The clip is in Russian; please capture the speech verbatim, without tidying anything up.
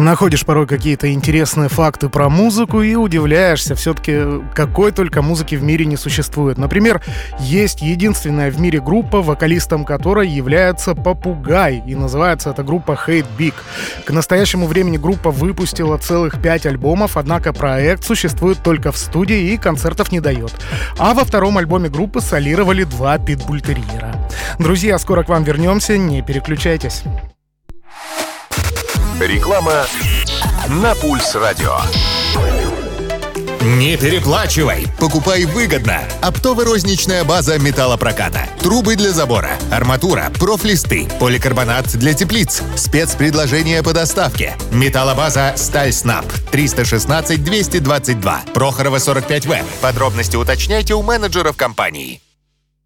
Находишь порой какие-то интересные факты про музыку и удивляешься, все-таки какой только музыки в мире не существует. Например, есть единственная в мире группа, вокалистом которой является попугай, и называется эта группа Hate Big. К настоящему времени группа выпустила целых пять альбомов, однако проект существует только в студии и концертов не дает. А во втором альбоме группы солировали два питбуль-терьера. Друзья, скоро к вам вернемся, не переключайтесь. Реклама на Пульс Радио. Не переплачивай, покупай выгодно. Оптово-розничная база металлопроката. Трубы для забора, арматура, профлисты, поликарбонат для теплиц. Спецпредложения по доставке. Металлобаза «Сталь Снаб». триста шестнадцать двести двадцать два. Прохорова, сорок пять В. Подробности уточняйте у менеджеров компании.